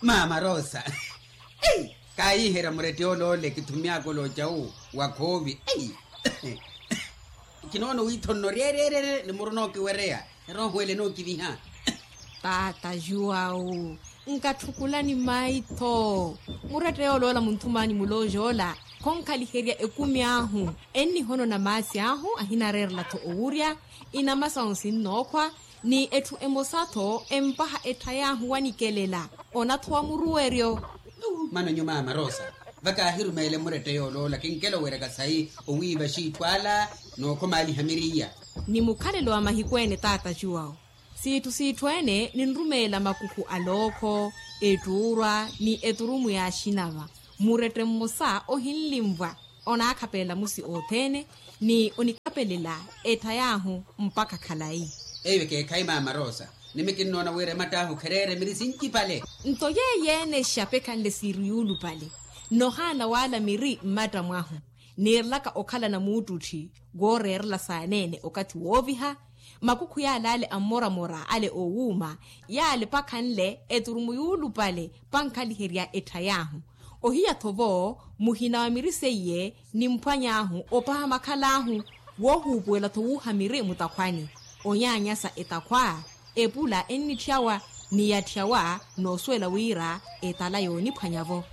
Mama Rosa. Hey, kaihera muretolo le kitumia kolo jau wakobi. Hey. Kinono witono rerere ni murono kiwerea. Rohwele no kiviha. Tata Joao. Nkathukulani maitho. Muretolo la muntumani mulojola. Konkali heria ekumi ahu. Eni hono na masi ahu ahina rerla to ouria. Ina masonsi nokwa. Ni etu emosato empaha etayahu wanikelela. Ona tuwa muruerio. Mano nyuma Mama Rosa. Vaka hiru mele muretolo la kinkelo wereka sai uwiva shitwala no komali hamiria. Ni mukalelo wa mahikwene tata Joao. Situene ni nrumela makuku aloko, eturwa, ni eturumu ya shinava. Murete mmosa ohinlimva. Ona akapela musi otene, ni onikapelela etayahu mpaka kalai. Ewe ke kai Mama Rosa. Nimekinona were matahu kerere mirisinki pale. Nto yene shapekande siriulu pale. Nohana wala miri mata mwahu. Nirlaka okala na mutuchi. Gore erla saanene okati woviha. Makuku ya lale amora ale owuma. Ya ale pakanle eturumuyulu pale pankali heria etayahu. Ohia tovo muhina wamiriseye ni mpanyahu opaha makalahu. Wohu buela towu hamire mutakwani. Onyanyasa etakwa. Epula eni tiawa ni ya tiawa no swela wira etalayo ni panyavo.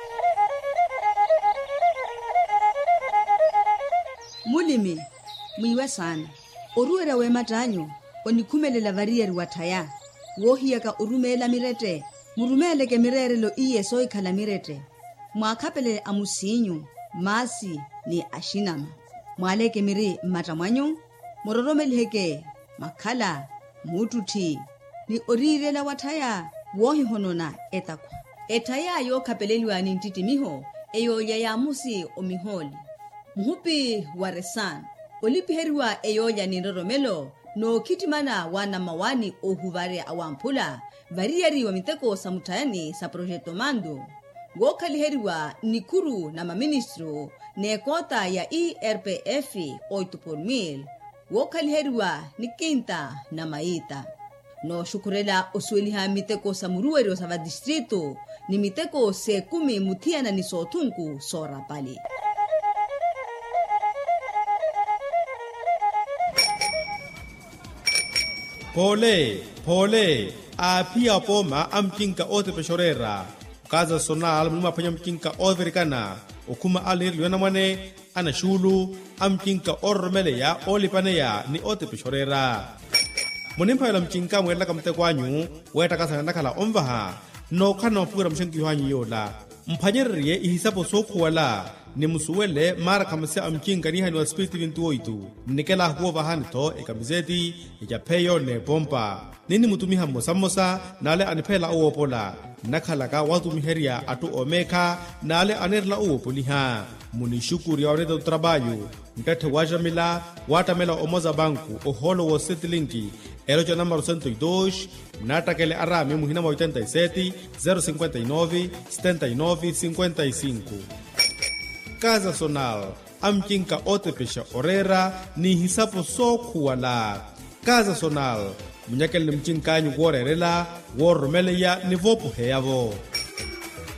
Mulimi, mwiwe sana. Oruera we matanyo, onikumelela varieri wataya. Wohiaka urumela mirete, murumele ke mirere lo iye soi kala mirete. Mwakapele amusinyu, masi ni ashinama. Mwaleke miri matamanyo, mororomeli heke, makala, mututi. Ni orirela wataya, wohi honona etakwa. Etaya yo kapeleliwa ni ntitimiho, eyo ya musi omiholi. Muhupi waresan. Olipiheriwa eyoya ni roromelo, no kitimana wana mawani ohuvare awampula, variari wa miteko samutayani sa projeto mando. Wokaliheriwa nikuru na maministro, ne kota ya IRPF 8 Wokaliheriwa nikinta na maita. No shukurela osweliha miteko samuruero sa distrito, ni miteko se kumi mutiana ni sotunku sora pali. Pole, apia poma amkinka ote peshorera. Kaza sonal mlima panya mkinka overikana. Okuma alir luena mwane, ana shulu, amkinka ormele ya olipane ya ni ote peshorera. Monimpa yala mkinka mwela kamte kwanyu, weta kasa nakala omvaha, no kana mpura mshenki yuhanyi yola. Mpanyerye ihisapo soku wala. Ni musuwele mara kamase amkinka ni hani wa spiriti vintuoitu. Nikela huwa hanito ekamizeti ijapeyo ne pompa. Nini mutumiha mosa nale anipela uopola. Nakalaka watu miheria atu omeka nale anerla uopoliha. Munishukuri ya wanedo trabayo. Mkate wajamila watamela omoza banku oholo wo setilinki. Eloja numero 102 natakele arami muhina 87 059 79 55. Kaza sonal, amkinka ote pesha orera, ni hisapo soku wala. Kaza sonal, munyakele mchinka nyugorerela, wormele ya nivopu heyavo.